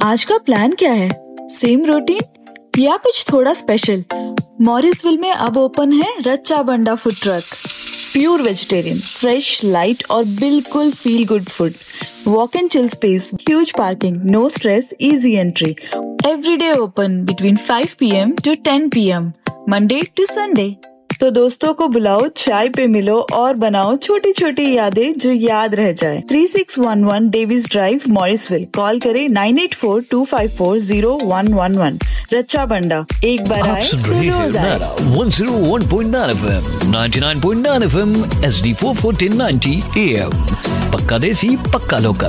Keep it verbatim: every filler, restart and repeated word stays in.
आज का प्लान क्या है? सेम रूटीन या कुछ थोड़ा स्पेशल? मॉरिसविल में अब ओपन है रच्चा बंडा food truck. Pure vegetarian, fresh, light और बिल्कुल feel good food. Walk and chill space, huge parking, no stress, easy entry. Every day open between five P M to ten P M, Monday to Sunday. तो दोस्तों को बुलाओ, चाय पे मिलो और बनाओ छोटी छोटी यादें जो याद रह जाए। Three six one one Davis drive, Morrisville. Call करें nine eight four to five four zero one one one. रच्चा बंडा, एक बार आए तो रोज आए। One zero one point nine F M, ninety nine point nine F M, H D four fourteen ninety A M. पक्का देसी, पक्का local.